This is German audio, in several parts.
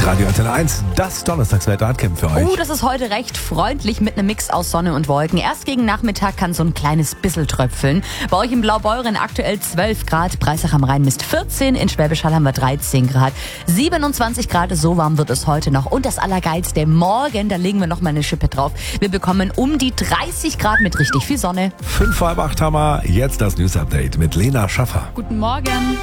Radio Antenne 1, das Donnerstagswetter hat Kim für euch. Das ist heute recht freundlich mit einem Mix aus Sonne und Wolken. Erst gegen Nachmittag kann so ein kleines bisschen tröpfeln. Bei euch in Blaubeuren aktuell 12 Grad, Breisach am Rhein misst 14, in Schwäbisch Hall haben wir 13 Grad. 27 Grad, so warm wird es heute noch. Und das Allergeilste, morgen, da legen wir noch mal eine Schippe drauf. Wir bekommen um die 30 Grad mit richtig viel Sonne. 5:30 haben wir, jetzt das News-Update mit Lena Schaffer. Guten Morgen.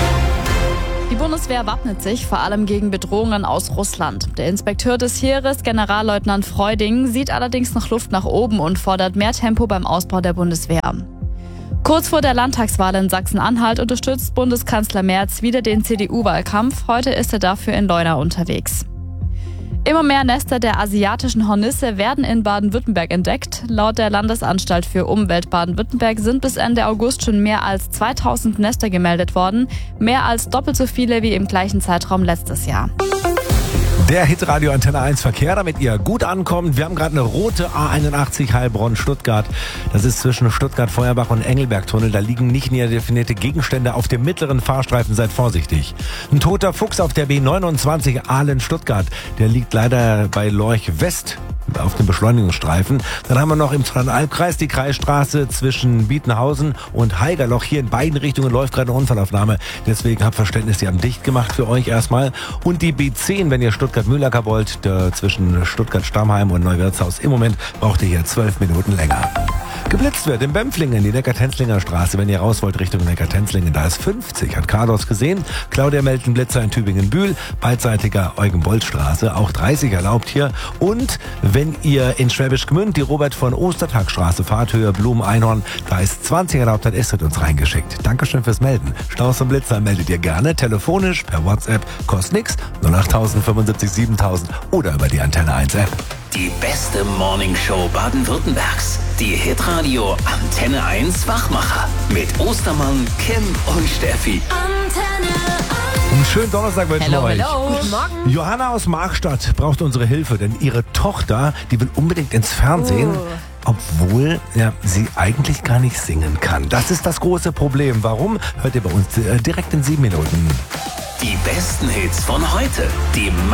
Die Bundeswehr wappnet sich vor allem gegen Bedrohungen aus Russland. Der Inspekteur des Heeres, Generalleutnant Freuding, sieht allerdings noch Luft nach oben und fordert mehr Tempo beim Ausbau der Bundeswehr. Kurz vor der Landtagswahl in Sachsen-Anhalt unterstützt Bundeskanzler Merz wieder den CDU-Wahlkampf. Heute ist er dafür in Leuna unterwegs. Immer mehr Nester der asiatischen Hornisse werden in Baden-Württemberg entdeckt. Laut der Landesanstalt für Umwelt Baden-Württemberg sind bis Ende August schon mehr als 2000 Nester gemeldet worden. Mehr als doppelt so viele wie im gleichen Zeitraum letztes Jahr. Der Hitradio Antenne 1 Verkehr, damit ihr gut ankommt. Wir haben gerade eine rote A81 Heilbronn-Stuttgart. Das ist zwischen Stuttgart-Feuerbach und Engelberg-Tunnel. Da liegen nicht näher definierte Gegenstände auf dem mittleren Fahrstreifen. Seid vorsichtig. Ein toter Fuchs auf der B29 Aalen-Stuttgart. Der liegt leider bei Lorch West auf dem Beschleunigungsstreifen. Dann haben wir noch im Rhein-Alb-Kreis die Kreisstraße zwischen Bietenhausen und Haigerloch. Hier in beiden Richtungen läuft gerade eine Unfallaufnahme. Deswegen habt Verständnis, die haben dicht gemacht für euch erstmal. Und die B10, wenn ihr Stuttgart-Mühlacker wollt, zwischen Stuttgart-Stammheim und Neuwirtshaus. Im Moment braucht ihr hier 12 Minuten länger. Geblitzt wird in Bempflingen, die Neckar-Tenzlinger Straße. Wenn ihr raus wollt Richtung Neckar-Tenzlingen, da ist 50. Hat Carlos gesehen. Claudia meldet einen Blitzer in Tübingen-Bühl. Beidseitiger Eugen-Bolt-Straße. Auch 30 erlaubt hier. Und wenn ihr in Schwäbisch Gmünd die Robert von Ostertag-Straße fahrt, Höhe Blumen-Einhorn, da ist 20 erlaubt, hat Estrid uns reingeschickt. Dankeschön fürs Melden. Staus und Blitzer meldet ihr gerne telefonisch, per WhatsApp, kostet nix, 08000 75 7000 oder über die Antenne 1 App. Die beste Morningshow Baden-Württembergs. Die Hitradio Antenne 1 Wachmacher. Mit Ostermann, Kim und Steffi. Antenne 1. Einen schönen Donnerstag wünschen wir euch. Hello. Guten Morgen. Johanna aus Markstadt braucht unsere Hilfe, denn ihre Tochter, die will unbedingt ins Fernsehen, obwohl sie eigentlich gar nicht singen kann. Das ist das große Problem. Warum? Hört ihr bei uns direkt in 7 Minuten. Die besten Hits von heute. Die